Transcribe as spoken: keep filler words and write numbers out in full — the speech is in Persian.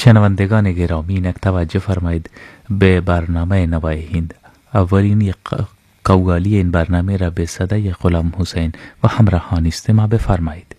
شنوندگان گرامی، اینک توجه فرمایید به برنامه نوای هند. اولین قوالی این برنامه را به صدای غلام حسین و همراهان استماع بفرمایید.